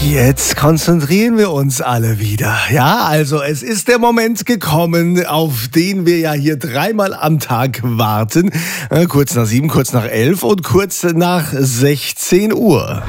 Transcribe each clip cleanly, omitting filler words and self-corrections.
Jetzt konzentrieren wir uns alle wieder. Ja, also es ist der Moment gekommen, auf den wir ja hier dreimal am Tag warten. Kurz nach 7, kurz nach 11 und kurz nach 16 Uhr.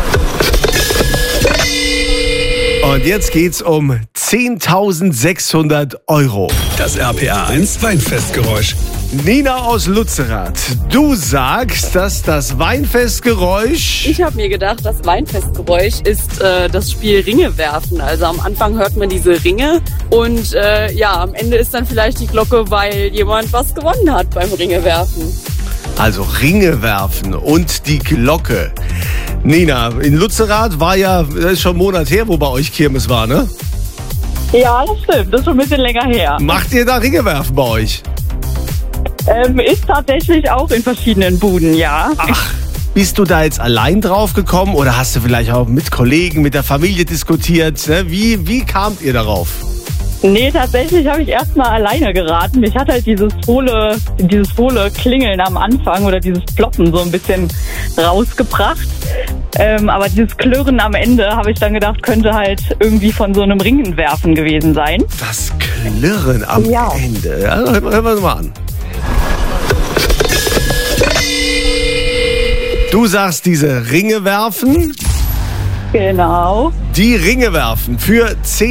Und jetzt geht's um 10.600 €. Das RPR1 Weinfestgeräusch. Nina aus Lützerath, du sagst, dass das Weinfestgeräusch... Ich habe mir gedacht, das Weinfestgeräusch ist das Spiel Ringe werfen. Also am Anfang hört man diese Ringe und am Ende ist dann vielleicht die Glocke, weil jemand was gewonnen hat beim Ringe werfen. Also Ringe werfen und die Glocke. Nina, in Lützerath war ja, das ist schon einen Monat her, wo bei euch Kirmes war, ne? Ja, das stimmt. Das ist schon ein bisschen länger her. Macht ihr da Ringe werfen bei euch? Ist tatsächlich auch in verschiedenen Buden, ja. Ach, bist du da jetzt allein drauf gekommen oder hast du vielleicht auch mit Kollegen, mit der Familie diskutiert? Ne? Wie kamt ihr darauf? Nee, tatsächlich habe ich erstmal alleine geraten. Mich hat halt dieses hohle Klingeln am Anfang oder dieses Ploppen so ein bisschen rausgebracht. Aber dieses Klirren am Ende, habe ich dann gedacht, könnte halt irgendwie von so einem Ringenwerfen gewesen sein. Das Klirren am Ende. Ja, hören wir mal an. Du sagst, diese Ringe werfen? Genau. Die Ringe werfen für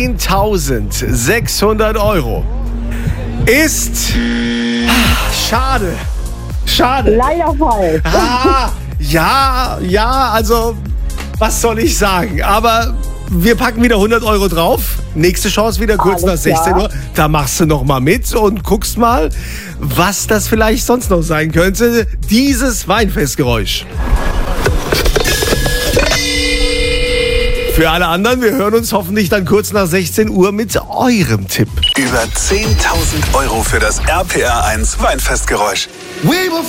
10.600 € ist... Schade. Leider falsch. Also, was soll ich sagen? Aber wir packen wieder 100 € drauf. Nächste Chance wieder kurz nach 16 Uhr. Da machst du noch mal mit und guckst mal, was das vielleicht sonst noch sein könnte. Dieses Weinfestgeräusch. Für alle anderen, wir hören uns hoffentlich dann kurz nach 16 Uhr mit eurem Tipp. Über 10.000 € für das RPR1 Weinfestgeräusch.